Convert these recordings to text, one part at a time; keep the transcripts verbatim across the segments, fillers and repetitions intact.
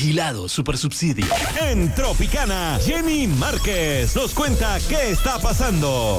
Vigilado Supersubsidio. En Tropicana, Jenny Márquez nos cuenta qué está pasando.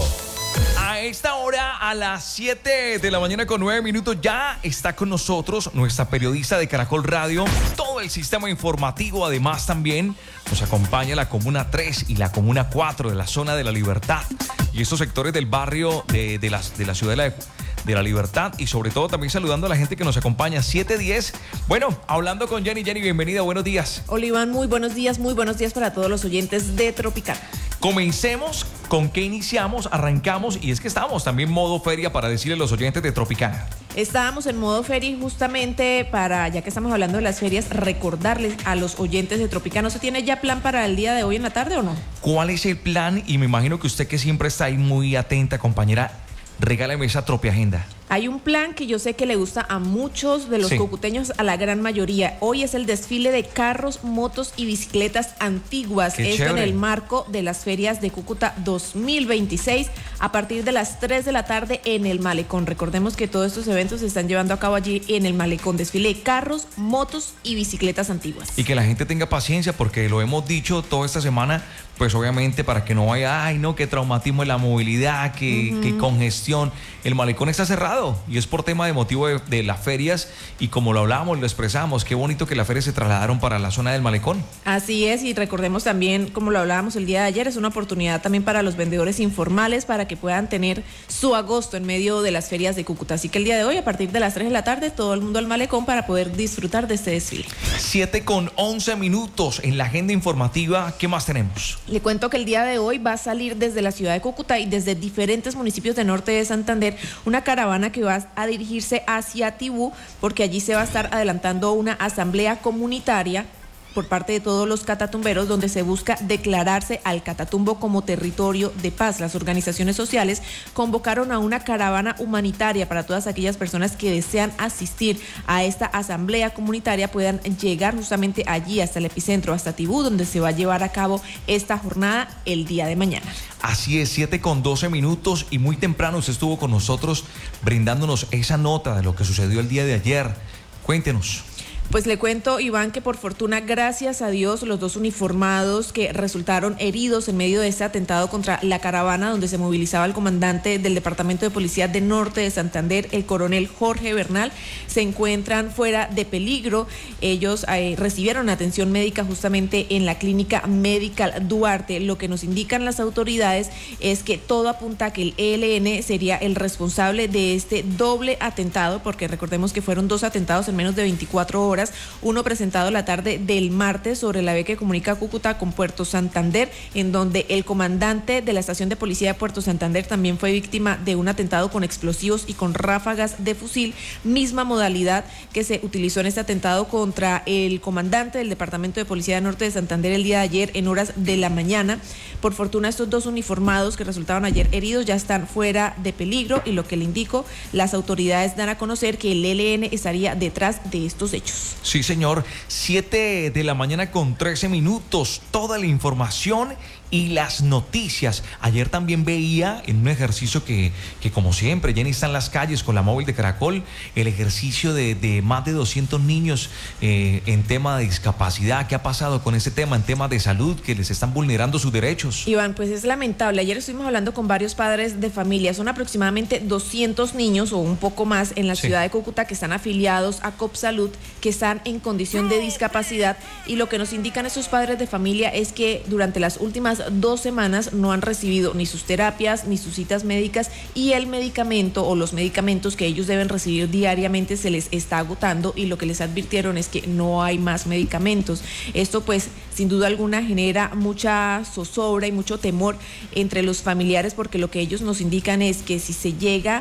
A esta hora, a las siete de la mañana con nueve minutos, ya está con nosotros nuestra periodista de Caracol Radio, todo el sistema informativo. Además también nos acompaña la Comuna tres y la Comuna cuatro de la Zona de la Libertad y estos sectores del barrio de, de, la, de la ciudad de la, de la Libertad, y sobre todo también saludando a la gente que nos acompaña. siete diez. Bueno, hablando con Jenny. Jenny, bienvenida, buenos días. Hola Iván, muy buenos días, muy buenos días para todos los oyentes de Tropicana. Comencemos. ¿Con qué iniciamos? Arrancamos, y es que estábamos también en modo feria para decirle a los oyentes de Tropicana. Estábamos en modo feria y justamente para, ya que estamos hablando de las ferias, recordarles a los oyentes de Tropicana. ¿Se tiene ya plan para el día de hoy en la tarde o no? ¿Cuál es el plan? Y me imagino que usted, que siempre está ahí muy atenta, compañera, regáleme esa Tropiagenda. Hay un plan que yo sé que le gusta a muchos de los sí. cocuteños, a la gran mayoría. Hoy es el desfile de carros, motos y bicicletas antiguas. Qué Esto chévere. en el marco de las ferias de Cúcuta dos mil veintiséis a partir de las tres de la tarde en el Malecón. Recordemos que todos estos eventos se están llevando a cabo allí en el Malecón. Desfile de carros, motos y bicicletas antiguas. Y que la gente tenga paciencia, porque lo hemos dicho toda esta semana, pues obviamente para que no vaya, ay no, qué traumatismo en la movilidad, qué, uh-huh. qué congestión. El Malecón está cerrado y es por tema de motivo de, de las ferias, y como lo hablábamos, lo expresamos, qué bonito que las ferias se trasladaron para la zona del Malecón. Así es, y recordemos también, como lo hablábamos el día de ayer, es una oportunidad también para los vendedores informales para que puedan tener su agosto en medio de las ferias de Cúcuta. Así que el día de hoy, a partir de las tres de la tarde, todo el mundo al Malecón para poder disfrutar de este desfile. siete con once minutos en la agenda informativa. ¿Qué más tenemos? Le cuento que el día de hoy va a salir desde la ciudad de Cúcuta y desde diferentes municipios de norte de Santander una caravana que va a dirigirse hacia Tibú, porque allí se va a estar adelantando una asamblea comunitaria por parte de todos los catatumberos, donde se busca declararse al Catatumbo como territorio de paz. Las organizaciones sociales convocaron a una caravana humanitaria para todas aquellas personas que desean asistir a esta asamblea comunitaria, puedan llegar justamente allí hasta el epicentro, hasta Tibú, donde se va a llevar a cabo esta jornada el día de mañana. Así es, siete con doce minutos, y muy temprano usted estuvo con nosotros brindándonos esa nota de lo que sucedió el día de ayer. Cuéntenos. Pues le cuento, Iván, que por fortuna, gracias a Dios, los dos uniformados que resultaron heridos en medio de este atentado contra la caravana donde se movilizaba el comandante del Departamento de Policía de Norte de Santander, el coronel Jorge Bernal, se encuentran fuera de peligro. Ellos eh, recibieron atención médica justamente en la clínica Medical Duarte. Lo que nos indican las autoridades es que todo apunta a que el E L N sería el responsable de este doble atentado, porque recordemos que fueron dos atentados en menos de veinticuatro horas. Uno presentado la tarde del martes sobre la vía que comunica Cúcuta con Puerto Santander, en donde el comandante de la estación de policía de Puerto Santander también fue víctima de un atentado con explosivos y con ráfagas de fusil, misma modalidad que se utilizó en este atentado contra el comandante del Departamento de Policía de Norte de Santander el día de ayer en horas de la mañana. Por fortuna, estos dos uniformados que resultaron ayer heridos ya están fuera de peligro, y lo que le indico, las autoridades dan a conocer que el E L N estaría detrás de estos hechos. Sí, señor. siete de la mañana con trece minutos. Toda la información y las noticias. Ayer también veía en un ejercicio que, que como siempre, Jenny está en las calles con la móvil de Caracol, el ejercicio de, de más de doscientos niños eh, en tema de discapacidad. ¿Qué ha pasado con ese tema, en temas de salud, que les están vulnerando sus derechos? Iván, pues es lamentable. Ayer estuvimos hablando con varios padres de familia. Son aproximadamente doscientos niños o un poco más en la sí. ciudad de Cúcuta que están afiliados a COPSALUD, que están en condición de discapacidad, y lo que nos indican esos padres de familia es que durante las últimas dos semanas no han recibido ni sus terapias ni sus citas médicas, y el medicamento o los medicamentos que ellos deben recibir diariamente se les está agotando, y lo que les advirtieron es que no hay más medicamentos. Esto pues sin duda alguna genera mucha zozobra y mucho temor entre los familiares, porque lo que ellos nos indican es que si se llega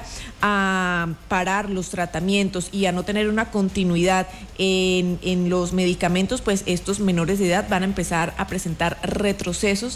a parar los tratamientos y a no tener una continuidad en, en los medicamentos, pues estos menores de edad van a empezar a presentar retrocesos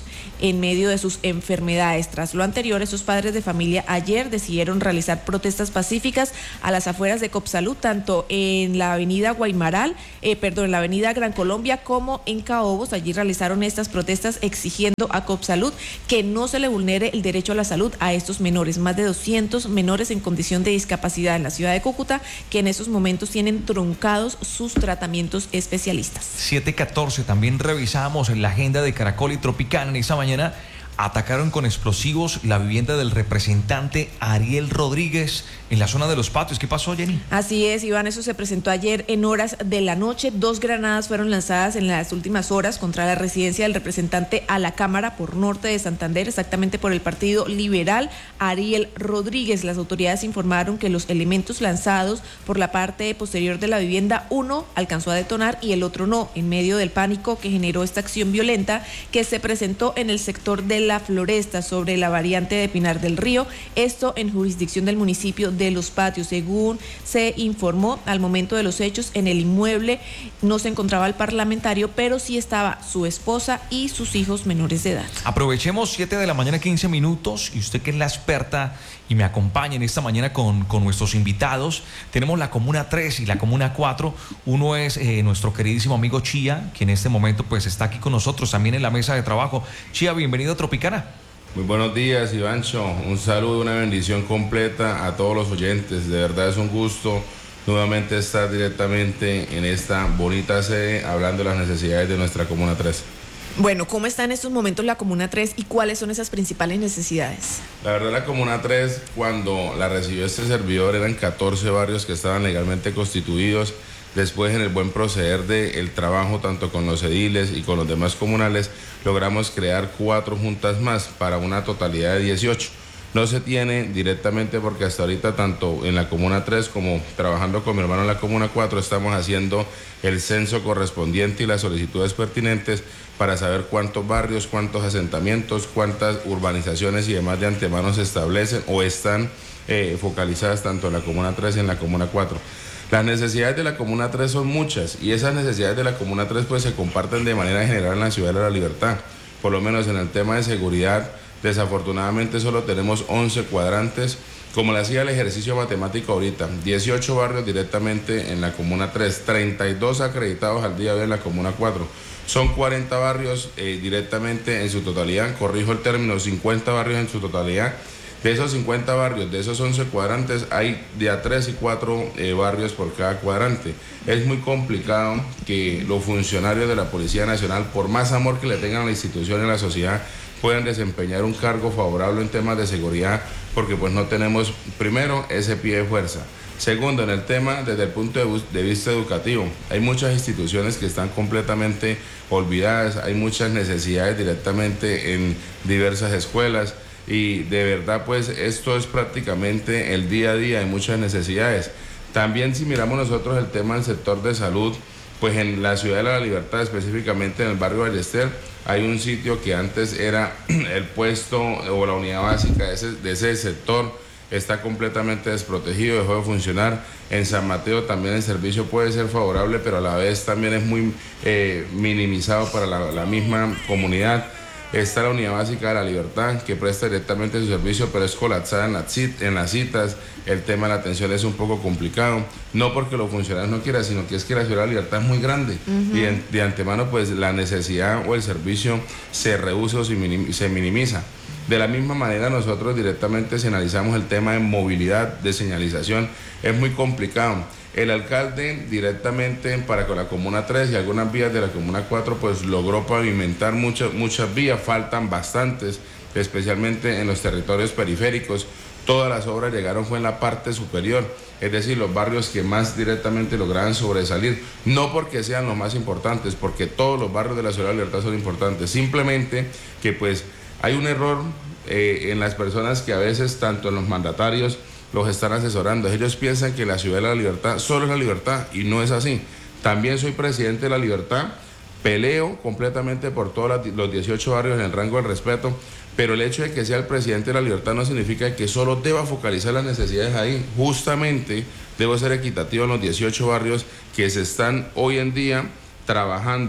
en medio de sus enfermedades. Tras lo anterior, esos padres de familia ayer decidieron realizar protestas pacíficas a las afueras de Copsalud, tanto en la avenida Guaymaral, eh, perdón, en la avenida Gran Colombia como en Caobos. Allí realizaron estas protestas exigiendo a Copsalud que no se le vulnere el derecho a la salud a estos menores, más de doscientos menores en condición de discapacidad en la ciudad de Cúcuta, que en esos momentos tienen truncados sus tratamientos especialistas. siete catorce, también revisamos en la agenda de Caracol y Tropicana en esta mañana. Atacaron con explosivos la vivienda del representante Ariel Rodríguez en la zona de Los Patios. ¿Qué pasó, Jenny? Así es, Iván, eso se presentó ayer en horas de la noche. Dos granadas fueron lanzadas en las últimas horas contra la residencia del representante a la Cámara por Norte de Santander, exactamente por el Partido Liberal, Ariel Rodríguez. Las autoridades informaron que los elementos lanzados por la parte posterior de la vivienda, uno alcanzó a detonar y el otro no, en medio del pánico que generó esta acción violenta que se presentó en el sector de La Floresta, sobre la variante de Pinar del Río, esto en jurisdicción del municipio de Los Patios. Según se informó, al momento de los hechos en el inmueble no se encontraba el parlamentario, pero sí estaba su esposa y sus hijos menores de edad. Aprovechemos siete de la mañana, quince minutos, y usted que es la experta y me acompaña en esta mañana con, con nuestros invitados. Tenemos la Comuna tres y la Comuna cuatro. Uno es eh, nuestro queridísimo amigo Chía, que en este momento pues está aquí con nosotros también en la mesa de trabajo. Chía, bienvenido a Tropicana. Muy buenos días, Ivancho. Un saludo, una bendición completa a todos los oyentes. De verdad es un gusto nuevamente estar directamente en esta bonita sede hablando de las necesidades de nuestra Comuna tres. Bueno, ¿cómo está en estos momentos la Comuna tres y cuáles son esas principales necesidades? La verdad, la Comuna tres, cuando la recibió este servidor, eran catorce barrios que estaban legalmente constituidos. Después, en el buen proceder del trabajo, tanto con los ediles y con los demás comunales, logramos crear cuatro juntas más para una totalidad de dieciocho. No se tiene directamente porque hasta ahorita, tanto en la Comuna tres como trabajando con mi hermano en la Comuna cuatro, estamos haciendo el censo correspondiente y las solicitudes pertinentes para saber cuántos barrios, cuántos asentamientos, cuántas urbanizaciones y demás de antemano se establecen o están eh, focalizadas tanto en la Comuna tres y en la Comuna cuatro. Las necesidades de la Comuna tres son muchas y esas necesidades de la Comuna tres pues se comparten de manera general en la Ciudad de la Libertad. Por lo menos en el tema de seguridad, desafortunadamente solo tenemos once cuadrantes, como le hacía el ejercicio matemático ahorita, dieciocho barrios directamente en la Comuna tres, treinta y dos acreditados al día de hoy en la Comuna cuatro. Son cuarenta barrios eh, directamente en su totalidad, corrijo el término, cincuenta barrios en su totalidad. De esos cincuenta barrios, de esos once cuadrantes, hay de a tres y cuatro eh, barrios por cada cuadrante. Es muy complicado que los funcionarios de la Policía Nacional, por más amor que le tengan a la institución y a la sociedad, puedan desempeñar un cargo favorable en temas de seguridad, porque pues no tenemos, primero, ese pie de fuerza. Segundo, en el tema, desde el punto de vista educativo, hay muchas instituciones que están completamente olvidadas, hay muchas necesidades directamente en diversas escuelas. Y de verdad pues esto es prácticamente el día a día, hay muchas necesidades. También si miramos nosotros el tema del sector de salud, pues en la Ciudad de la Libertad, específicamente en el barrio Ballester, hay un sitio que antes era el puesto o la unidad básica de ese, de ese sector, está completamente desprotegido, dejó de funcionar. En San Mateo también el servicio puede ser favorable, pero a la vez también es muy eh, minimizado para la, la misma comunidad. Está la Unidad Básica de la Libertad, que presta directamente su servicio, pero es colapsada en las, cit en las citas. El tema de la atención es un poco complicado, no porque los funcionarios no quieran, sino que es que la Ciudad de la Libertad es muy grande. Uh-huh. Y de, de antemano, pues la necesidad o el servicio se reduce o se, minim se minimiza. De la misma manera, nosotros directamente si analizamos el tema de movilidad, de señalización, es muy complicado. El alcalde directamente para con la Comuna tres y algunas vías de la Comuna cuatro pues logró pavimentar muchas, muchas vías, faltan bastantes, especialmente en los territorios periféricos. Todas las obras llegaron fue en la parte superior, es decir, los barrios que más directamente lograban sobresalir, no porque sean los más importantes, porque todos los barrios de la Ciudad de la Libertad son importantes, simplemente que pues hay un error eh, en las personas que a veces, tanto en los mandatarios, los están asesorando. Ellos piensan que la Ciudad de la Libertad solo es la libertad y no es así. También soy presidente de la Libertad, peleo completamente por todos los dieciocho barrios en el rango del respeto, pero el hecho de que sea el presidente de la Libertad no significa que solo deba focalizar las necesidades ahí. Justamente debo ser equitativo en los dieciocho barrios que se están hoy en día trabajando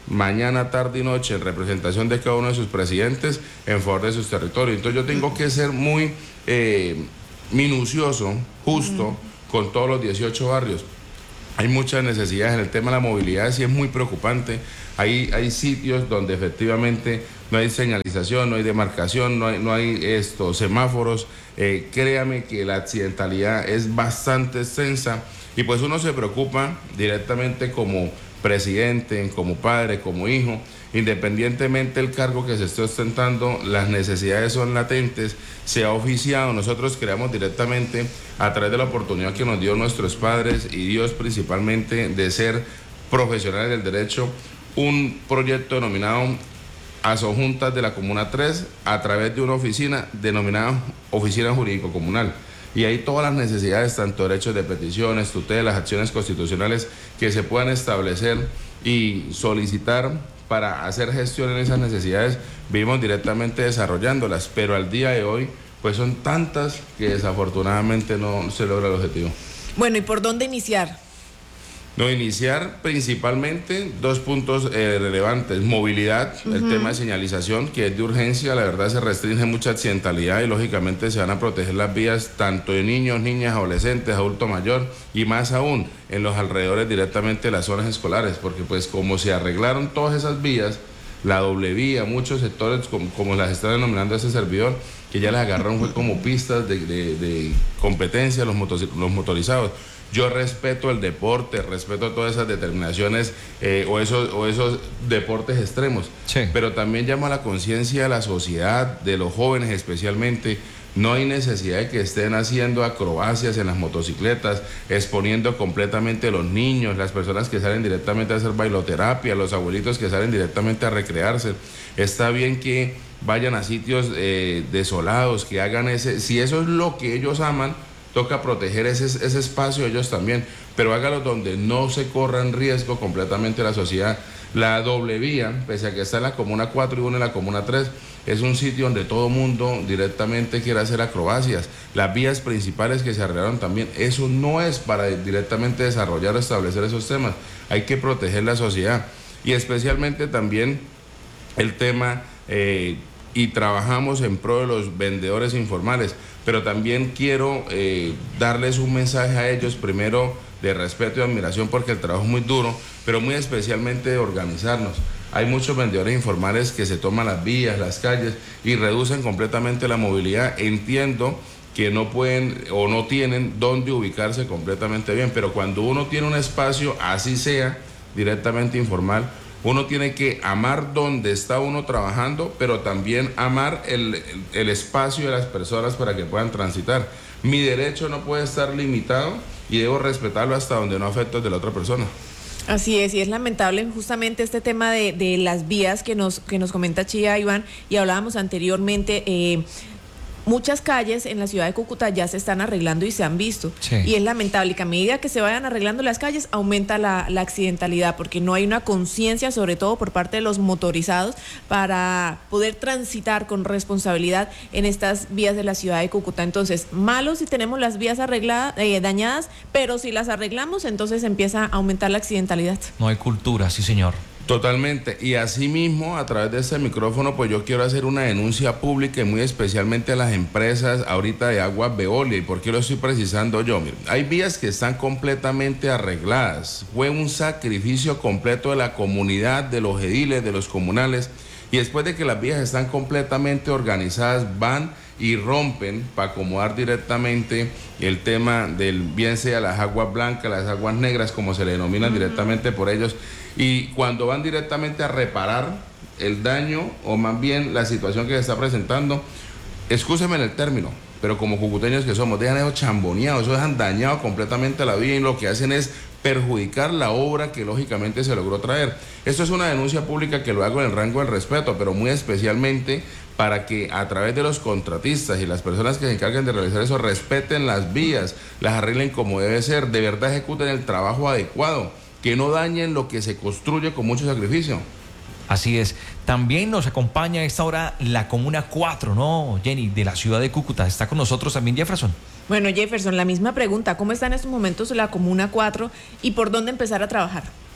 mañana, tarde y noche en representación de cada uno de sus presidentes en favor de sus territorios. Entonces yo tengo que ser muy eh, minucioso, justo, uh-huh. con todos los dieciocho barrios. Hay muchas necesidades en el tema de la movilidad, sí es muy preocupante. Hay, hay sitios donde efectivamente no hay señalización, no hay demarcación, no hay, no hay estos semáforos. Eh, créame que la accidentalidad es bastante extensa y pues uno se preocupa directamente como presidente, como padre, como hijo, independientemente del cargo que se esté ostentando, las necesidades son latentes, se ha oficiado, nosotros creamos directamente a través de la oportunidad que nos dio nuestros padres y Dios principalmente de ser profesionales del derecho, un proyecto denominado Asojuntas de la Comuna tres a través de una oficina denominada Oficina Jurídico Comunal. Y ahí todas las necesidades, tanto derechos de peticiones, tutelas, acciones constitucionales que se puedan establecer y solicitar para hacer gestión en esas necesidades, vivimos directamente desarrollándolas, pero al día de hoy pues son tantas que desafortunadamente no se logra el objetivo. Bueno, ¿y por dónde iniciar? No, iniciar principalmente dos puntos eh, relevantes. Movilidad, uh-huh. el tema de señalización, que es de urgencia, la verdad se restringe mucha accidentalidad y lógicamente se van a proteger las vías tanto de niños, niñas, adolescentes, adulto mayor y más aún en los alrededores directamente de las zonas escolares, porque pues como se arreglaron todas esas vías, la doble vía, muchos sectores como, como las está denominando ese servidor, que ya les agarraron fue como pistas de, de, de competencia los, motos, los motorizados. Yo respeto el deporte, respeto todas esas determinaciones eh, o, esos, o esos deportes extremos, sí. pero también llamo a la conciencia de la sociedad, de los jóvenes especialmente. No hay necesidad de que estén haciendo acrobacias en las motocicletas, exponiendo completamente a los niños, las personas que salen directamente a hacer bailoterapia, los abuelitos que salen directamente a recrearse. Está bien que vayan a sitios eh, desolados, que hagan ese, si eso es lo que ellos aman, toca proteger ese, ese espacio ellos también, pero hágalo donde no se corra en riesgo completamente la sociedad. La doble vía, pese a que está en la Comuna cuatro y uno en la Comuna tres, es un sitio donde todo mundo directamente quiere hacer acrobacias. Las vías principales que se arreglaron también, eso no es para directamente desarrollar o establecer esos temas. Hay que proteger la sociedad y especialmente también el tema... Eh, y trabajamos en pro de los vendedores informales, pero también quiero eh, darles un mensaje a ellos, primero de respeto y admiración porque el trabajo es muy duro, pero muy especialmente de organizarnos. Hay muchos vendedores informales que se toman las vías, las calles y reducen completamente la movilidad. Entiendo que no pueden o no tienen dónde ubicarse completamente bien, pero cuando uno tiene un espacio, así sea, directamente informal, uno tiene que amar donde está uno trabajando, pero también amar el, el, el espacio de las personas para que puedan transitar. Mi derecho no puede estar limitado y debo respetarlo hasta donde no afecte de la otra persona. Así es, y es lamentable justamente este tema de, de las vías que nos, que nos comenta Chía, Iván, y hablábamos anteriormente. Eh, Muchas calles en la ciudad de Cúcuta ya se están arreglando y se han visto. Sí. Y es lamentable que a medida que se vayan arreglando las calles, aumenta la, la accidentalidad, porque no hay una conciencia, sobre todo por parte de los motorizados, para poder transitar con responsabilidad en estas vías de la ciudad de Cúcuta. Entonces, malo si tenemos las vías arregladas, eh, dañadas, pero si las arreglamos, entonces empieza a aumentar la accidentalidad. No hay cultura, sí señor. Totalmente, y asimismo a través de este micrófono pues yo quiero hacer una denuncia pública y muy especialmente a las empresas ahorita de Aguas Veolia. ¿Y por qué lo estoy precisando yo? Miren, hay vías que están completamente arregladas, fue un sacrificio completo de la comunidad, de los ediles, de los comunales, y después de que las vías están completamente organizadas van y rompen para acomodar directamente el tema del bien sea las aguas blancas, las aguas negras como se le denominan uh-huh. directamente por ellos. Y cuando van directamente a reparar el daño o más bien la situación que se está presentando, excúseme en el término, pero como cucuteños que somos, dejan eso chamboneado, eso dejan dañado completamente la vía y lo que hacen es perjudicar la obra que lógicamente se logró traer. Esto es una denuncia pública que lo hago en el rango del respeto, pero muy especialmente para que a través de los contratistas y las personas que se encargan de realizar eso respeten las vías, las arreglen como debe ser, de verdad ejecuten el trabajo adecuado, que no dañen lo que se construye con mucho sacrificio. Así es. También nos acompaña a esta hora la Comuna cuatro, ¿no, Jenny? De la ciudad de Cúcuta. Está con nosotros también Jefferson. Bueno, Jefferson, la misma pregunta. ¿Cómo está en estos momentos la Comuna cuatro y por dónde empezar a trabajar?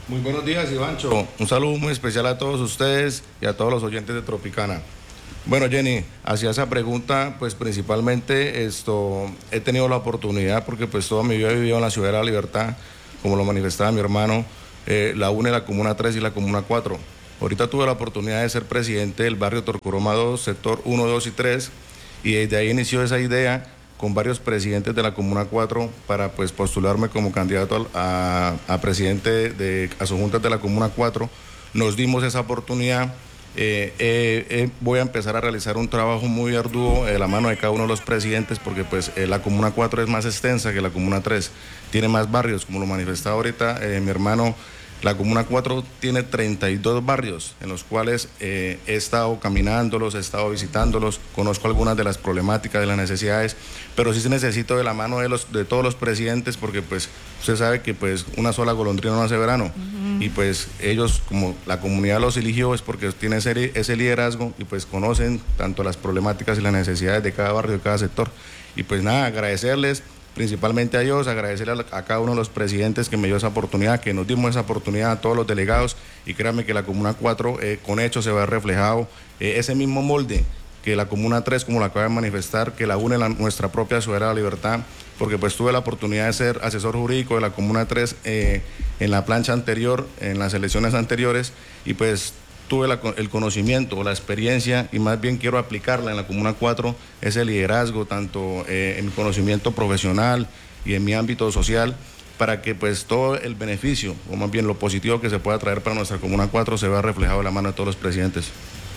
Muy buenos días, Ivancho. Un saludo muy especial a todos ustedes y a todos los oyentes de Tropicana. Bueno, Jenny, hacia esa pregunta, pues principalmente esto, he tenido la oportunidad, porque pues toda mi vida he vivido en la Ciudad de la Libertad, como lo manifestaba mi hermano, eh, la UNE, la Comuna tres y la Comuna cuatro. Ahorita tuve la oportunidad de ser presidente del barrio Torcoroma dos, sector uno, dos y tres, y desde ahí inició esa idea con varios presidentes de la Comuna cuatro para pues postularme como candidato a, a presidente de a sus juntas de la Comuna cuatro. Nos dimos esa oportunidad. Eh, eh, eh, voy a empezar a realizar un trabajo muy arduo de la mano de cada uno de los presidentes, porque pues eh, la Comuna cuatro es más extensa que la Comuna tres, tiene más barrios, como lo manifestaba ahorita eh, mi hermano. La Comuna cuatro tiene treinta y dos barrios en los cuales eh, he estado caminándolos, he estado visitándolos, conozco algunas de las problemáticas, de las necesidades, pero sí se necesito de la mano de, los, de todos los presidentes, porque pues usted sabe que pues una sola golondrina no hace verano. Uh-huh. Y pues ellos, como la comunidad los eligió, es porque tienen ese, ese liderazgo y pues conocen tanto las problemáticas y las necesidades de cada barrio, de cada sector. Y pues nada, agradecerles principalmente a ellos, agradecerle a, a cada uno de los presidentes que me dio esa oportunidad, que nos dimos esa oportunidad a todos los delegados, y créanme que la Comuna cuatro eh, con hechos se va reflejado eh, ese mismo molde que la Comuna tres, como lo acaba de manifestar, que la une la, nuestra propia Ciudad de la Libertad, porque pues tuve la oportunidad de ser asesor jurídico de la Comuna tres eh, en la plancha anterior, en las elecciones anteriores, y pues tuve la, el conocimiento, la experiencia, y más bien quiero aplicarla en la Comuna cuatro, ese liderazgo, tanto eh, en mi conocimiento profesional y en mi ámbito social, para que pues todo el beneficio, o más bien lo positivo que se pueda traer para nuestra Comuna cuatro, se vea reflejado en la mano de todos los presidentes.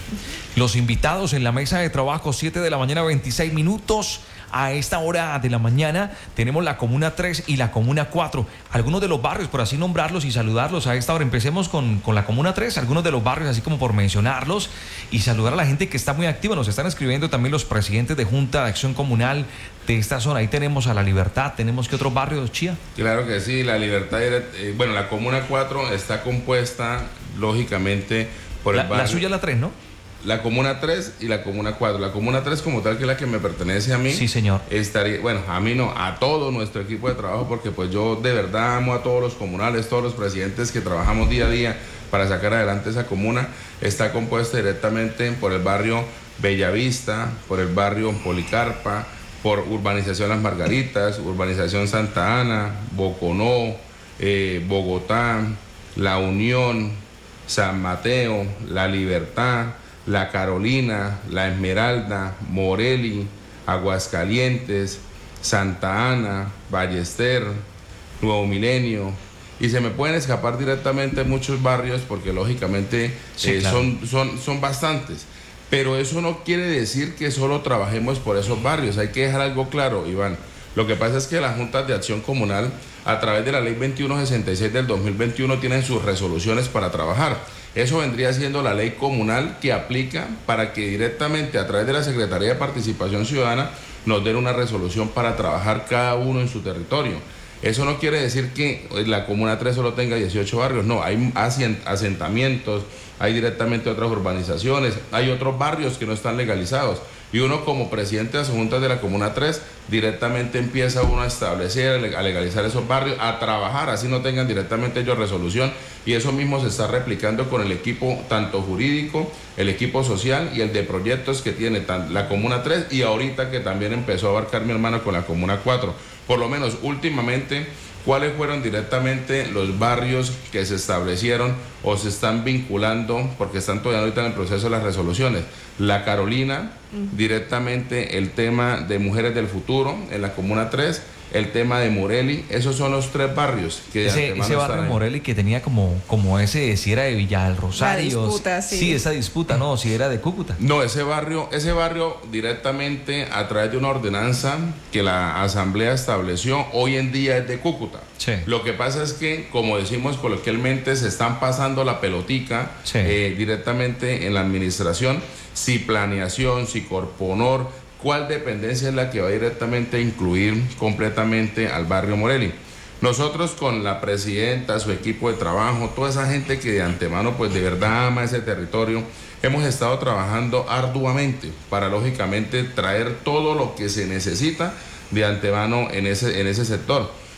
Los invitados en la mesa de trabajo, siete de la mañana, veintiséis minutos. A esta hora de la mañana tenemos la Comuna tres y la Comuna cuatro. Algunos de los barrios, por así nombrarlos y saludarlos a esta hora. Empecemos con, con la Comuna tres, algunos de los barrios, así como por mencionarlos, y saludar a la gente que está muy activa. Nos están escribiendo también los presidentes de Junta de Acción Comunal de esta zona. Ahí tenemos a La Libertad. ¿Tenemos que otros barrios, Chía? Claro que sí, La Libertad, eh, bueno, la Comuna cuatro está compuesta, lógicamente, por el la, barrio. La suya es la tres, ¿no? La Comuna tres y la Comuna cuatro. La Comuna tres como tal, que es la que me pertenece a mí. Sí, señor. Estaría, bueno, a mí no, a todo nuestro equipo de trabajo, porque pues yo de verdad amo a todos los comunales, todos los presidentes que trabajamos día a día para sacar adelante esa comuna. Está compuesta directamente por el barrio Bellavista, por el barrio Policarpa, por Urbanización Las Margaritas, Urbanización Santa Ana, Boconó, eh, Bogotá, La Unión, San Mateo, La Libertad, La Carolina, La Esmeralda, Moreli, Aguascalientes, Santa Ana, Ballester, Nuevo Milenio, y se me pueden escapar directamente muchos barrios, porque lógicamente sí, eh, claro. son, son, son bastantes, pero eso no quiere decir que solo trabajemos por esos barrios. Hay que dejar algo claro, Iván. Lo que pasa es que las juntas de acción comunal, a través de la ley veintiuno sesenta y seis del dos mil veintiuno, tienen sus resoluciones para trabajar. Eso vendría siendo la ley comunal que aplica para que directamente a través de la Secretaría de Participación Ciudadana nos den una resolución para trabajar cada uno en su territorio. Eso no quiere decir que la Comuna tres solo tenga dieciocho barrios, no, hay asentamientos, hay directamente otras urbanizaciones, hay otros barrios que no están legalizados. Y uno, como presidente de las juntas de la Comuna tres, directamente empieza uno a establecer, a legalizar esos barrios, a trabajar, así no tengan directamente ellos resolución, y eso mismo se está replicando con el equipo tanto jurídico, el equipo social y el de proyectos que tiene la Comuna tres, y ahorita que también empezó a abarcar mi hermano con la Comuna cuatro. Por lo menos últimamente, ¿cuáles fueron directamente los barrios que se establecieron o se están vinculando, porque están todavía ahorita en el proceso de las resoluciones? La Carolina, uh-huh. directamente el tema de Mujeres del Futuro en la Comuna tres, el tema de Moreli, esos son los tres barrios que ese, ese barrio de Moreli que tenía como, como ese, si era de Villa del Rosario. La disputa, sí. Sí, esa disputa, no, si era de Cúcuta. No, ese barrio, ese barrio directamente a través de una ordenanza que la Asamblea estableció, hoy en día es de Cúcuta. Sí. Lo que pasa es que, como decimos coloquialmente, se están pasando la pelotica sí. eh, directamente en la administración, si planeación, si Corponor, cuál dependencia es la que va directamente a incluir completamente al barrio Moreli. Nosotros, con la presidenta, su equipo de trabajo, toda esa gente que de antemano pues de verdad ama ese territorio, hemos estado trabajando arduamente para lógicamente traer todo lo que se necesita de antemano en ese, en ese sector.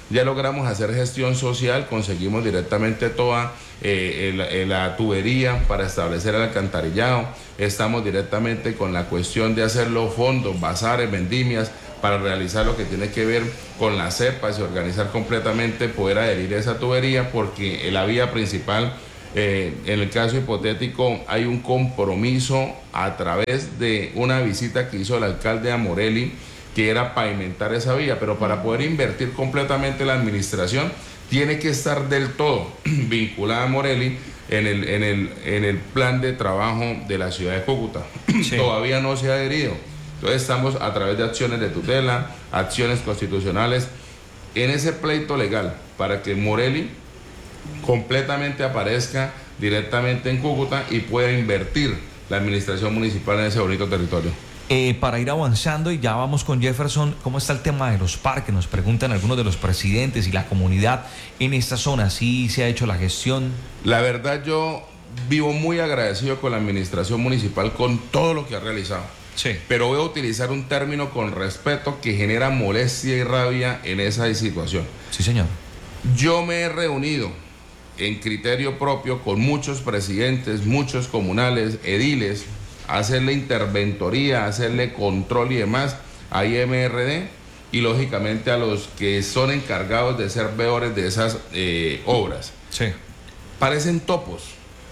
Ya logramos hacer gestión social, conseguimos directamente toda eh, el, el, la tubería para establecer el alcantarillado. Estamos directamente con la cuestión de hacer los fondos, bazares, vendimias, para realizar lo que tiene que ver con las cepas y organizar completamente, poder adherir a esa tubería, porque en la vía principal, eh, en el caso hipotético, hay un compromiso a través de una visita que hizo el alcalde a Morelli, que era pavimentar esa vía, pero para poder invertir completamente la administración, tiene que estar del todo vinculada a Morelli en el, en el, en el plan de trabajo de la ciudad de Cúcuta. Sí. Todavía no se ha adherido. Entonces estamos a través de acciones de tutela, acciones constitucionales, en ese pleito legal para que Morelli completamente aparezca directamente en Cúcuta y pueda invertir la administración municipal en ese bonito territorio. Eh, para ir avanzando, y ya vamos con Jefferson, ¿cómo está el tema de los parques? Nos preguntan algunos de los presidentes y la comunidad en esta zona. ¿Sí se ha hecho la gestión? La verdad, yo vivo muy agradecido con la administración municipal con todo lo que ha realizado. Sí. Pero voy a utilizar un término con respeto que genera molestia y rabia en esa situación. Sí, señor. Yo me he reunido en criterio propio con muchos presidentes, muchos comunales, ediles, a hacerle interventoría, a hacerle control y demás a I M R D y lógicamente a los que son encargados de ser veedores de esas eh, obras. Sí. Parecen topos,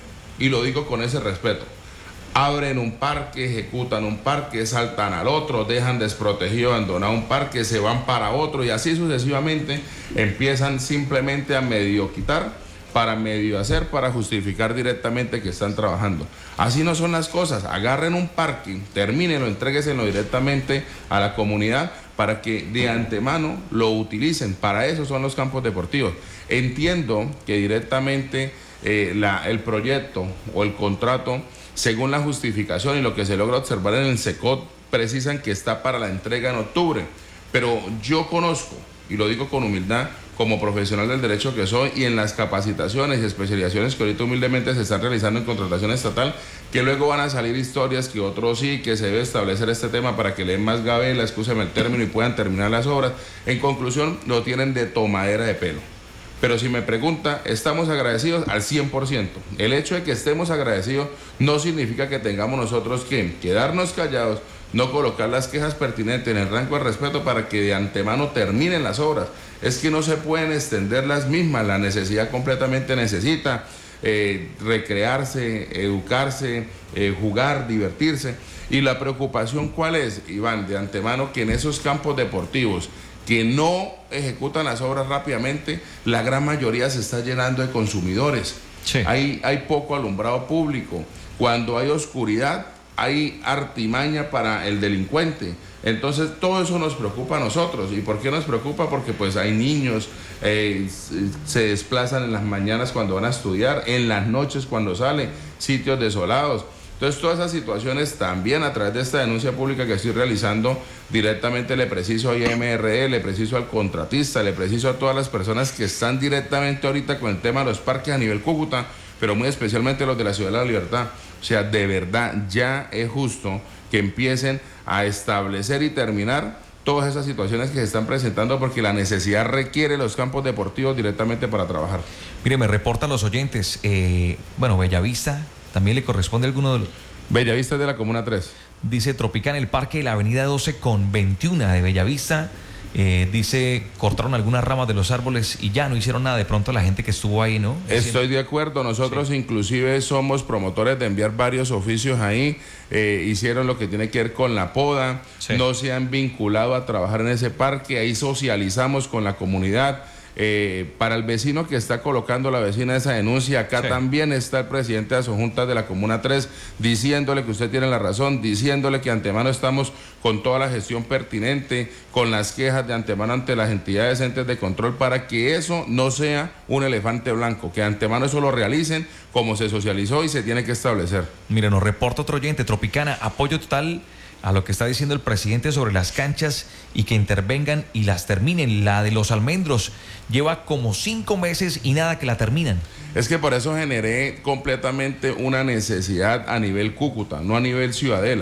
y lo digo con ese respeto. Abren un parque, ejecutan un parque, saltan al otro, dejan desprotegido, abandonado un parque, se van para otro y así sucesivamente empiezan simplemente a medio quitar, para medio hacer, para justificar directamente que están trabajando. Así no son las cosas. Agarren un parque, termínenlo, entrégueselo directamente a la comunidad para que de antemano lo utilicen. Para eso son los campos deportivos. Entiendo que directamente eh, la, el proyecto o el contrato, según la justificación y lo que se logra observar en el SECOT, precisan que está para la entrega en octubre. Pero yo conozco, y lo digo con humildad, como profesional del derecho que soy, y en las capacitaciones y especializaciones que ahorita humildemente se están realizando en contratación estatal, que luego van a salir historias que otros sí, que se debe establecer este tema para que le den más gabela, excúseme el término, y puedan terminar las obras. En conclusión, lo tienen de tomadera de pelo. Pero si me pregunta, estamos agradecidos al cien por ciento. El hecho de que estemos agradecidos no significa que tengamos nosotros que quedarnos callados, no colocar las quejas pertinentes en el rango de respeto para que de antemano terminen las obras. Es que no se pueden extender las mismas, la necesidad completamente necesita eh, recrearse, educarse, eh, jugar, divertirse. Y la preocupación, ¿cuál es, Iván? De antemano, que en esos campos deportivos que no ejecutan las obras rápidamente, la gran mayoría se está llenando de consumidores. Sí. Hay, hay poco alumbrado público. Cuando hay oscuridad, hay artimaña para el delincuente. Entonces todo eso nos preocupa a nosotros. ¿Y por qué nos preocupa? Porque pues hay niños, eh, se desplazan en las mañanas cuando van a estudiar, en las noches cuando salen, sitios desolados. Entonces todas esas situaciones también, a través de esta denuncia pública que estoy realizando, directamente le preciso a I M R D, le preciso al contratista, le preciso a todas las personas que están directamente ahorita con el tema de los parques a nivel Cúcuta, pero muy especialmente los de la Ciudad de la Libertad. O sea, de verdad ya es justo que empiecen a establecer y terminar todas esas situaciones que se están presentando, porque la necesidad requiere los campos deportivos directamente para trabajar. Mire, me reportan los oyentes, eh, bueno, Bellavista, también le corresponde a alguno de los... Bellavista es de la Comuna tres. Dice Tropicana, el parque de la avenida doce con veintiuno de Bellavista. Eh, dice, cortaron algunas ramas de los árboles y ya no hicieron nada. De pronto la gente que estuvo ahí, ¿no? Estoy de acuerdo. Nosotros sí, inclusive somos promotores de enviar varios oficios ahí. Eh, hicieron lo que tiene que ver con la poda. Sí. No se han vinculado a trabajar en ese parque. Ahí socializamos con la comunidad. Eh, para el vecino que está colocando la vecina esa denuncia, acá sí, también está el presidente de Asojuntas de la Comuna tres diciéndole que usted tiene la razón, diciéndole que antemano estamos con toda la gestión pertinente, con las quejas de antemano ante las entidades entes de control, para que eso no sea un elefante blanco, que de antemano eso lo realicen como se socializó y se tiene que establecer. Mire, nos reporta otro oyente, Tropicana, apoyo total a lo que está diciendo el presidente sobre las canchas y que intervengan y las terminen. La de los Almendros lleva como cinco meses y nada que la terminan. Es que por eso generé completamente una necesidad a nivel Cúcuta, no a nivel Ciudadela,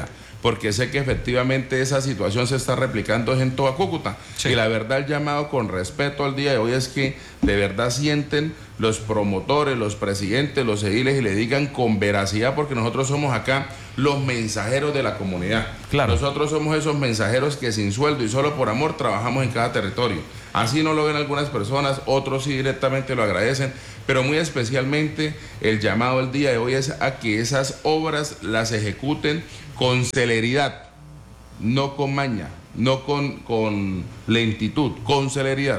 porque sé que efectivamente esa situación se está replicando en toda Cúcuta. Sí. Y la verdad, el llamado con respeto al día de hoy es que de verdad sienten los promotores, los presidentes, los ediles y le digan con veracidad, porque nosotros somos acá los mensajeros de la comunidad. Claro. Nosotros somos esos mensajeros que sin sueldo y solo por amor trabajamos en cada territorio. Así no lo ven algunas personas, otros sí directamente lo agradecen, pero muy especialmente el llamado el día de hoy es a que esas obras las ejecuten con celeridad, no con maña, no con, con lentitud, con celeridad.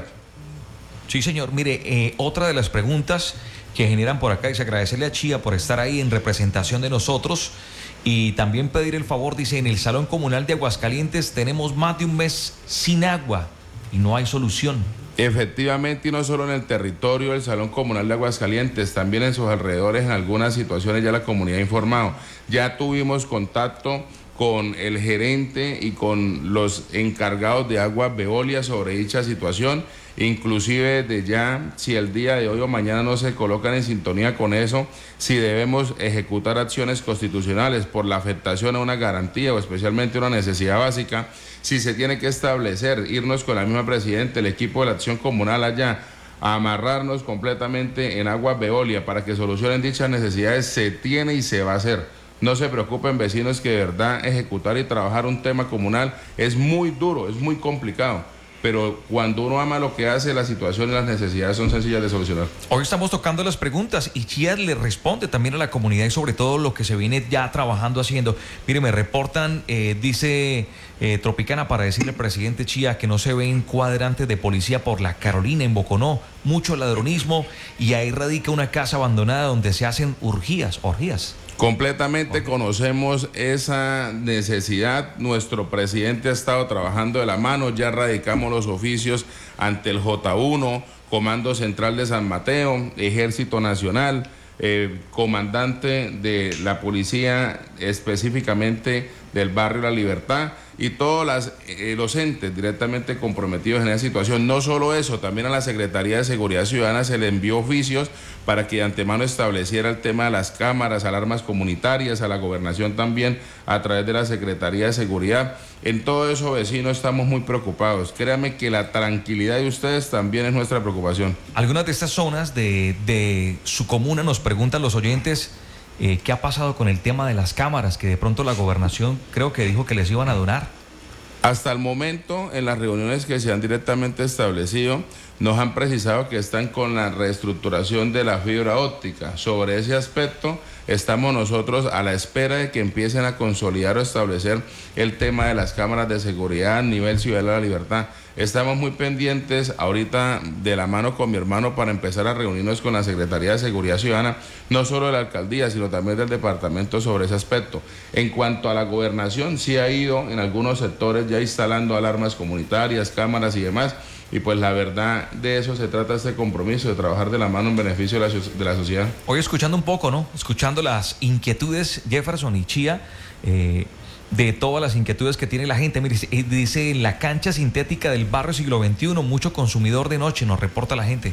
Sí, señor. Mire, eh, otra de las preguntas que generan por acá es agradecerle a Chía por estar ahí en representación de nosotros y también pedir el favor, dice, en el Salón Comunal de Aguascalientes tenemos más de un mes sin agua y no hay solución. Efectivamente, y no solo en el territorio del Salón Comunal de Aguascalientes, también en sus alrededores, en algunas situaciones ya la comunidad ha informado. Ya tuvimos contacto con el gerente y con los encargados de Aguas Veolia sobre dicha situación, inclusive de ya, si el día de hoy o mañana no se colocan en sintonía con eso, si debemos ejecutar acciones constitucionales por la afectación a una garantía o especialmente una necesidad básica, si se tiene que establecer, irnos con la misma presidenta, el equipo de la acción comunal allá, a amarrarnos completamente en Aguas Veolia para que solucionen dichas necesidades, se tiene y se va a hacer. No se preocupen, vecinos, que de verdad ejecutar y trabajar un tema comunal es muy duro, es muy complicado. Pero cuando uno ama lo que hace, la situación y las necesidades son sencillas de solucionar. Hoy estamos tocando las preguntas y Chía le responde también a la comunidad y sobre todo lo que se viene ya trabajando haciendo. Mire, me reportan, eh, dice eh, Tropicana, para decirle al presidente Chía que no se ven cuadrantes de policía por la Carolina en Boconó, mucho ladronismo y ahí radica una casa abandonada donde se hacen orgías, orgías. Completamente conocemos esa necesidad. Nuestro presidente ha estado trabajando de la mano, ya radicamos los oficios ante el J uno, Comando Central de San Mateo, Ejército Nacional, eh, comandante de la policía específicamente del barrio La Libertad y todos las, eh, los entes directamente comprometidos en esa situación. No solo eso, también a la Secretaría de Seguridad Ciudadana se le envió oficios para que de antemano estableciera el tema de las cámaras, alarmas comunitarias, a la gobernación también a través de la Secretaría de Seguridad. En todo eso, vecinos, estamos muy preocupados. Créanme que la tranquilidad de ustedes también es nuestra preocupación. Algunas de estas zonas de, de su comuna, nos preguntan los oyentes, eh, ¿qué ha pasado con el tema de las cámaras? Que de pronto la gobernación creo que dijo que les iban a donar. Hasta el momento, en las reuniones que se han directamente establecido, nos han precisado que están con la reestructuración de la fibra óptica. Sobre ese aspecto, estamos nosotros a la espera de que empiecen a consolidar o establecer el tema de las cámaras de seguridad a nivel Ciudad de la Libertad. Estamos muy pendientes ahorita de la mano con mi hermano para empezar a reunirnos con la Secretaría de Seguridad Ciudadana, no solo de la alcaldía, sino también del departamento sobre ese aspecto. En cuanto a la gobernación, sí ha ido en algunos sectores ya instalando alarmas comunitarias, cámaras y demás, y pues la verdad de eso se trata este compromiso, de trabajar de la mano en beneficio de la, de la sociedad. Hoy escuchando un poco, ¿no? Escuchando las inquietudes, Jefferson y Chía, eh, de todas las inquietudes que tiene la gente. Mire, dice, la cancha sintética del barrio Siglo veintiuno, mucho consumidor de noche, nos reporta la gente.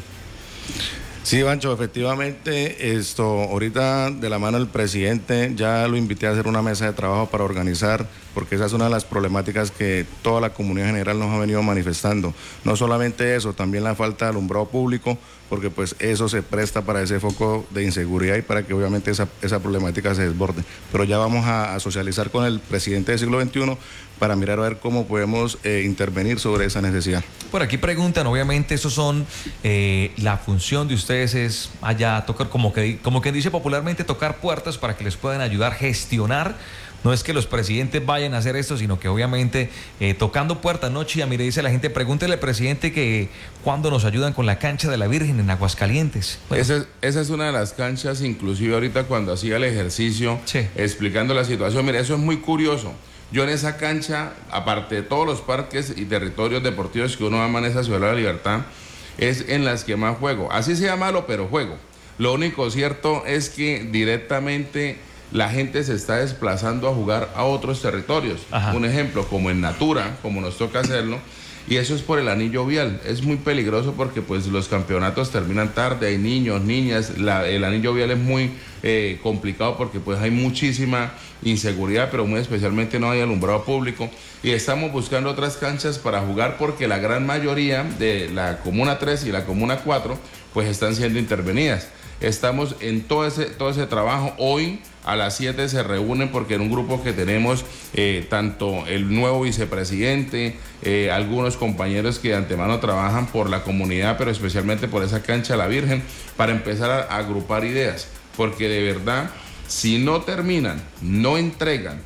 Sí, Bancho, efectivamente, esto, ahorita de la mano del presidente ya lo invité a hacer una mesa de trabajo para organizar, porque esa es una de las problemáticas que toda la comunidad general nos ha venido manifestando. No solamente eso, también la falta de alumbrado público, porque pues eso se presta para ese foco de inseguridad y para que obviamente esa, esa problemática se desborde. Pero ya vamos a, a socializar con el presidente del Siglo veintiuno para mirar a ver cómo podemos eh, intervenir sobre esa necesidad. Por aquí preguntan, obviamente, eso son, eh, la función de ustedes es allá tocar, como que, como que dice popularmente, tocar puertas para que les puedan ayudar a gestionar. No es que los presidentes vayan a hacer esto, sino que obviamente eh, tocando puertas, ¿no, Chía? Mire, dice la gente, pregúntele al presidente que cuándo nos ayudan con la cancha de la Virgen en Aguascalientes. Bueno. Esa, esa es una de las canchas, inclusive ahorita cuando hacía el ejercicio, sí, explicando la situación. Mire, eso es muy curioso. Yo en esa cancha, aparte de todos los parques y territorios deportivos que uno ama en esa Ciudad de la Libertad, es en las que más juego. Así sea malo, pero juego. Lo único cierto es que directamente la gente se está desplazando a jugar a otros territorios. Ajá. Un ejemplo, como en Natura, como nos toca hacerlo, y eso es por el anillo vial. Es muy peligroso porque pues los campeonatos terminan tarde, hay niños, niñas, la, el anillo vial es muy eh, complicado porque pues hay muchísima inseguridad, pero muy especialmente no hay alumbrado público, y estamos buscando otras canchas para jugar porque la gran mayoría de la Comuna tres y la Comuna cuatro pues están siendo intervenidas. Estamos en todo ese, todo ese trabajo. Hoy a las siete se reúnen porque en un grupo que tenemos eh, tanto el nuevo vicepresidente, eh, algunos compañeros que de antemano trabajan por la comunidad, pero especialmente por esa cancha La Virgen, para empezar a, a agrupar ideas, porque de verdad, si no terminan, no entregan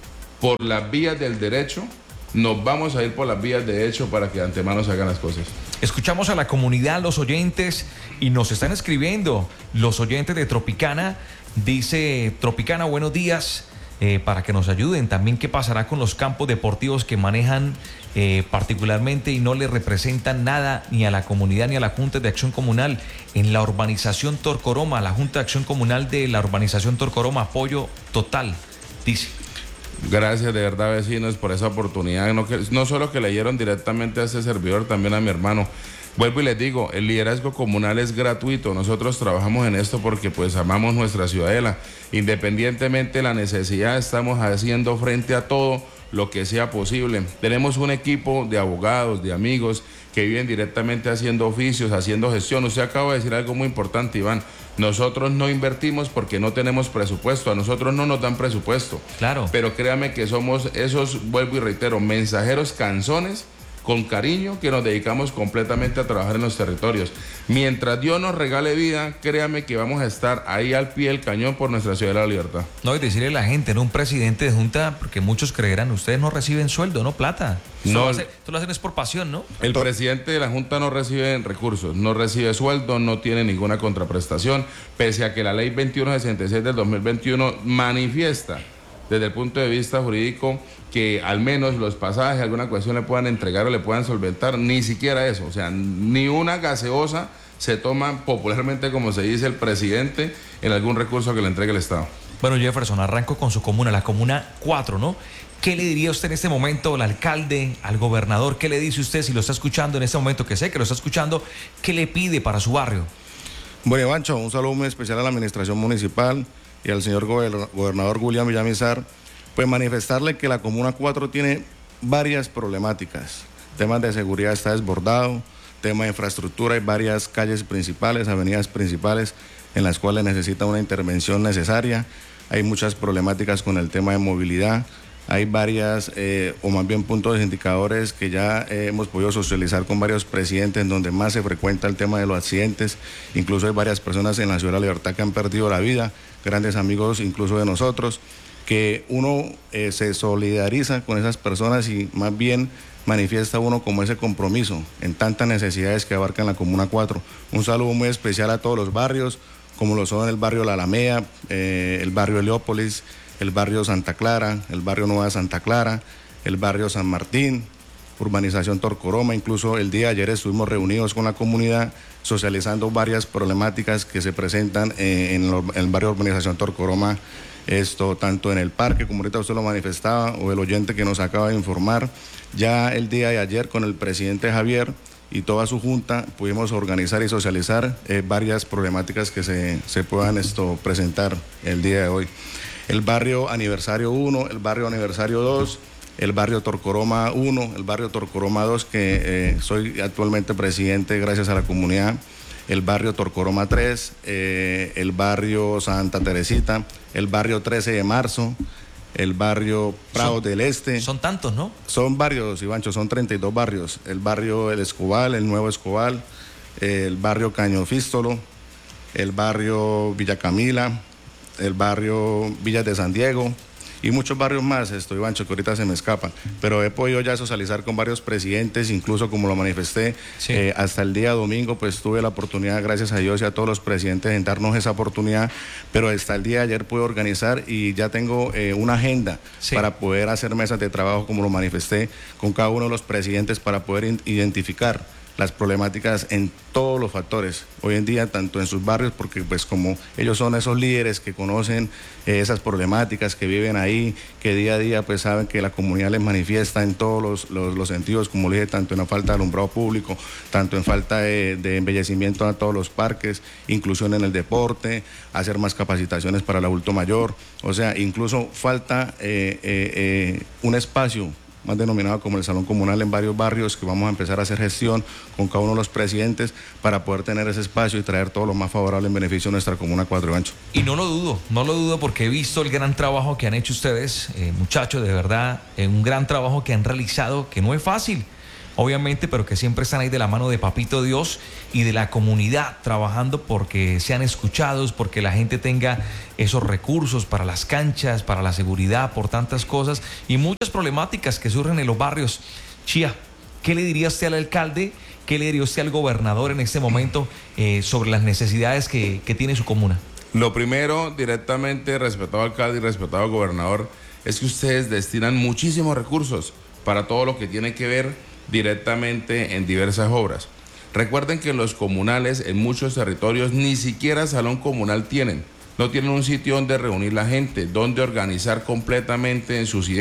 por las vías del derecho, nos vamos a ir por las vías de derecho para que de antemano se hagan las cosas. Escuchamos a la comunidad, los oyentes, y nos están escribiendo los oyentes de Tropicana. Dice Tropicana, buenos días, eh, para que nos ayuden. También qué pasará con los campos deportivos que manejan eh, particularmente y no le representan nada ni a la comunidad ni a la Junta de Acción Comunal. En la urbanización Torcoroma, la Junta de Acción Comunal de la urbanización Torcoroma, apoyo total, dice. Gracias de verdad, vecinos, por esa oportunidad. No, que, no solo que leyeron directamente a este servidor, también a mi hermano. Vuelvo y les digo, el liderazgo comunal es gratuito. Nosotros trabajamos en esto porque pues amamos nuestra ciudadela. Independientemente de la necesidad, estamos haciendo frente a todo lo que sea posible. Tenemos un equipo de abogados, de amigos que viven directamente haciendo oficios, haciendo gestión. Usted acaba de decir algo muy importante, Iván. Nosotros no invertimos porque no tenemos presupuesto. A nosotros no nos dan presupuesto. Claro. Pero créame que somos esos, vuelvo y reitero, mensajeros canzones con cariño que nos dedicamos completamente a trabajar en los territorios. Mientras Dios nos regale vida, créame que vamos a estar ahí al pie del cañón por nuestra ciudad de la libertad. No, y decirle a la gente, no un presidente de junta, porque muchos creerán, ustedes no reciben sueldo, no plata. Esto No, lo hace, esto lo hacen es por pasión, ¿no? El presidente de la Junta no recibe recursos, no recibe sueldo, no tiene ninguna contraprestación, pese a que la ley veintiuno sesenta y seis del dos mil veintiuno manifiesta desde el punto de vista jurídico que al menos los pasajes, alguna cuestión le puedan entregar o le puedan solventar, ni siquiera eso, o sea, ni una gaseosa se toma popularmente, como se dice, el presidente en algún recurso que le entregue el Estado. Bueno, Jefferson, arranco con su comuna, la Comuna cuatro, ¿no? ¿Qué le diría usted en este momento al alcalde, al gobernador? ¿Qué le dice usted si lo está escuchando en este momento, que sé que lo está escuchando? ¿Qué le pide para su barrio? Bueno, Ivancho, un saludo muy especial a la administración municipal y al señor gobernador William Villamizar, pues manifestarle que la Comuna cuatro tiene varias problemáticas. Temas de seguridad está desbordado, tema de infraestructura, hay varias calles principales, avenidas principales en las cuales necesita una intervención necesaria. Hay muchas problemáticas con el tema de movilidad. Hay varias, eh, o más bien puntos indicadores que ya eh, hemos podido socializar con varios presidentes en donde más se frecuenta el tema de los accidentes. Incluso hay varias personas en la Ciudad de la Libertad que han perdido la vida, grandes amigos incluso de nosotros, que uno eh, se solidariza con esas personas y más bien manifiesta uno como ese compromiso en tantas necesidades que abarcan la Comuna cuatro. Un saludo muy especial a todos los barrios, como lo son el barrio La Alameda, eh, el barrio Heliópolis, el barrio Santa Clara, el barrio Nueva Santa Clara, el barrio San Martín, urbanización Torcoroma. Incluso el día de ayer estuvimos reunidos con la comunidad socializando varias problemáticas que se presentan en, en el barrio urbanización Torcoroma, esto tanto en el parque, como ahorita usted lo manifestaba, o el oyente que nos acaba de informar. Ya el día de ayer con el presidente Javier y toda su junta pudimos organizar y socializar eh, varias problemáticas que se, se puedan esto presentar el día de hoy. El barrio Aniversario uno, el barrio Aniversario dos, el barrio Torcoroma uno, el barrio Torcoroma dos, que eh, soy actualmente presidente gracias a la comunidad, el barrio Torcoroma tres, eh, el barrio Santa Teresita, el barrio trece de marzo, el barrio Prado son, del Este. Son tantos, ¿no? Son varios, Ivancho, son treinta y dos barrios. El barrio El Escobal, el Nuevo Escobal, eh, el barrio Cañofístolo, el barrio Villa Camila, el barrio Villas de San Diego y muchos barrios más, esto, Ivancho, que ahorita se me escapan, pero he podido ya socializar con varios presidentes, incluso como lo manifesté, sí. eh, hasta el día domingo, pues tuve la oportunidad, gracias a Dios y a todos los presidentes, en darnos esa oportunidad, pero hasta el día de ayer pude organizar y ya tengo eh, una agenda sí. para poder hacer mesas de trabajo, como lo manifesté, con cada uno de los presidentes para poder identificar las problemáticas en todos los factores, hoy en día tanto en sus barrios, porque pues como ellos son esos líderes que conocen eh, esas problemáticas, que viven ahí, que día a día pues saben que la comunidad les manifiesta en todos los, los, los sentidos, como le dije, tanto en la falta de alumbrado público, tanto en falta de, de embellecimiento a todos los parques, inclusión en el deporte, hacer más capacitaciones para el adulto mayor, o sea, incluso falta eh, eh, eh, un espacio más denominado como el Salón Comunal en varios barrios, que vamos a empezar a hacer gestión con cada uno de los presidentes para poder tener ese espacio y traer todo lo más favorable en beneficio de nuestra comuna Cuatro Gancho. Y no lo dudo, no lo dudo porque he visto el gran trabajo que han hecho ustedes, eh, muchachos, de verdad, eh, un gran trabajo que han realizado, que no es fácil, obviamente, pero que siempre están ahí de la mano de Papito Dios y de la comunidad, trabajando porque sean escuchados, porque la gente tenga esos recursos para las canchas, para la seguridad, por tantas cosas y muchas problemáticas que surgen en los barrios. Chía, ¿qué le diría usted al alcalde? ¿Qué le diría usted al gobernador en este momento eh, sobre las necesidades que, que tiene su comuna? Lo primero, directamente, respetado alcalde y respetado gobernador, es que ustedes destinan muchísimos recursos para todo lo que tiene que ver directamente en diversas obras. Recuerden que los comunales en muchos territorios ni siquiera salón comunal tienen. No tienen un sitio donde reunir la gente, donde organizar completamente en sus ideas.